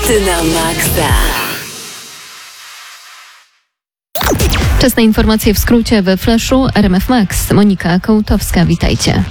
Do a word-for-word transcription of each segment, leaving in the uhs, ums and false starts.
Hity na maksa. Czas na informacje w skrócie we Flashu. R M F Max. Monika Kołtowska, witajcie.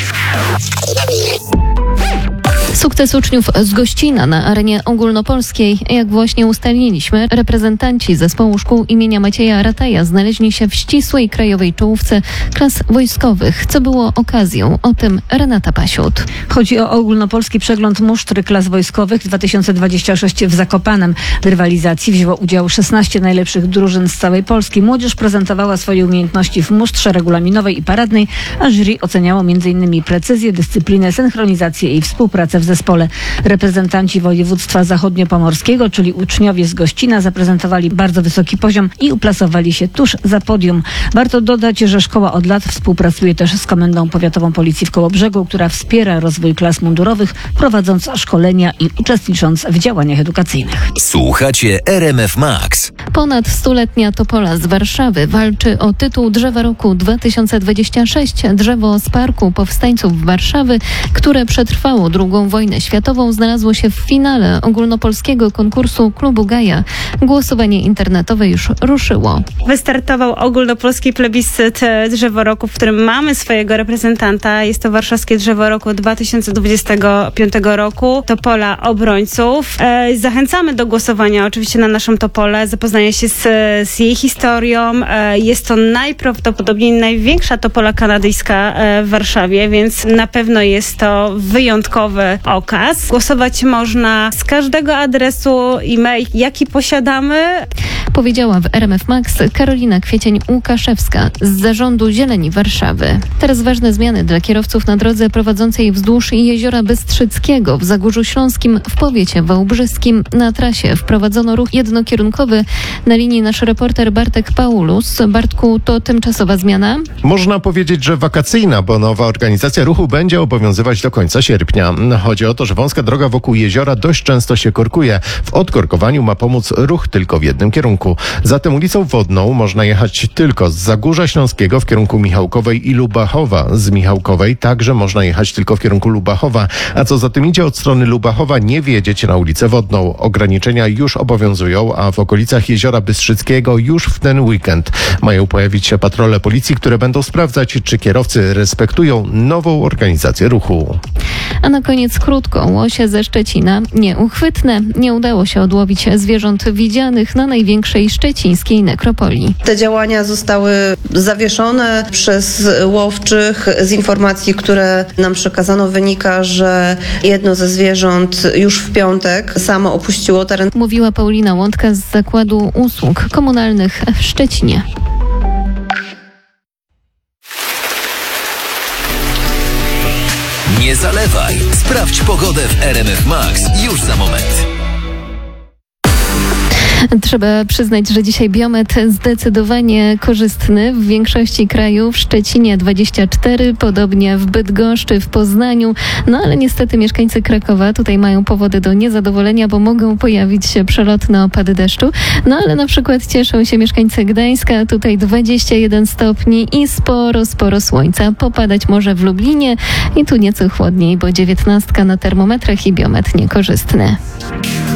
Sukces uczniów z Gościna na arenie ogólnopolskiej. Jak właśnie ustaliliśmy, reprezentanci zespołu szkół imienia Macieja Rataja znaleźli się w ścisłej krajowej czołówce klas wojskowych, co było okazją. O tym Renata Pasiut. Chodzi o ogólnopolski przegląd musztry klas wojskowych dwa tysiące dwudziesty szósty w Zakopanem. W rywalizacji wzięło udział szesnaście najlepszych drużyn z całej Polski. Młodzież prezentowała swoje umiejętności w musztrze regulaminowej i paradnej, a jury oceniało m in precyzję, dyscyplinę, synchronizację i współpracę w zespole. Reprezentanci województwa zachodniopomorskiego, czyli uczniowie z Gościna, zaprezentowali bardzo wysoki poziom i uplasowali się tuż za podium. Warto dodać, że szkoła od lat współpracuje też z Komendą Powiatową Policji w Kołobrzegu, która wspiera rozwój klas mundurowych, prowadząc szkolenia i uczestnicząc w działaniach edukacyjnych. Słuchacie R M F Max. Ponad stuletnia topola z Warszawy walczy o tytuł Drzewa Roku dwa tysiące dwudziesty szósty. Drzewo z Parku Powstańców Warszawy, które przetrwało drugą wojnę światową, znalazło się w finale ogólnopolskiego konkursu Klubu Gaja. Głosowanie internetowe już ruszyło. Wystartował ogólnopolski plebiscyt Drzewo Roku, w którym mamy swojego reprezentanta. Jest to warszawskie Drzewo Roku dwa tysiące dwudziestego piątego roku. Topola obrońców. E, zachęcamy do głosowania oczywiście na naszą topolę, zapoznania się z, z jej historią. E, jest to najprawdopodobniej największa topola kanadyjska e, w Warszawie, więc na pewno jest to wyjątkowy okaz. Głosować można z każdego adresu e-mail, jaki posiadamy. Powiedziała w R M F Max Karolina Kwiecień-Łukaszewska z Zarządu Zieleni Warszawy. Teraz ważne zmiany dla kierowców na drodze prowadzącej wzdłuż Jeziora Bystrzyckiego w Zagórzu Śląskim w powiecie wałbrzyskim. Na trasie wprowadzono ruch jednokierunkowy. Na linii nasz reporter Bartek Paulus. Bartku, to tymczasowa zmiana? Można powiedzieć, że wakacyjna, bo nowa organizacja ruchu będzie obowiązywać do końca sierpnia. Chodzi o to, że wąska droga wokół jeziora dość często się korkuje. W odkorkowaniu ma pomóc ruch tylko w jednym kierunku. Zatem ulicą Wodną można jechać tylko z Zagórza Śląskiego w kierunku Michałkowej i Lubachowa. Z Michałkowej także można jechać tylko w kierunku Lubachowa. A co za tym idzie, od strony Lubachowa nie wjedziecie na ulicę Wodną. Ograniczenia już obowiązują, a w okolicach Jeziora Bystrzyckiego już w ten weekend mają pojawić się patrole policji, które będą sprawdzać, czy kierowcy respektują nową organizację ruchu. A na koniec krótko. Łosie ze Szczecina nieuchwytne. Nie udało się odłowić zwierząt widzianych na największej szczecińskiej nekropolii. Te działania zostały zawieszone przez łowczych. Z informacji, które nam przekazano, wynika, że jedno ze zwierząt już w piątek samo opuściło teren. Mówiła Paulina Łądka z Zakładu Usług Komunalnych w Szczecinie. Nie zalewaj. Sprawdź pogodę w R M F Max już za moment. Trzeba przyznać, że dzisiaj biometr zdecydowanie korzystny. W większości kraju, w Szczecinie dwadzieścia cztery, podobnie w Bydgoszczy, w Poznaniu. No ale niestety mieszkańcy Krakowa tutaj mają powody do niezadowolenia, bo mogą pojawić się przelotne opady deszczu. No ale na przykład cieszą się mieszkańcy Gdańska. Tutaj dwadzieścia jeden stopni i sporo, sporo słońca. Popadać może w Lublinie i tu nieco chłodniej, bo dziewiętnastka na termometrach i biometr niekorzystny.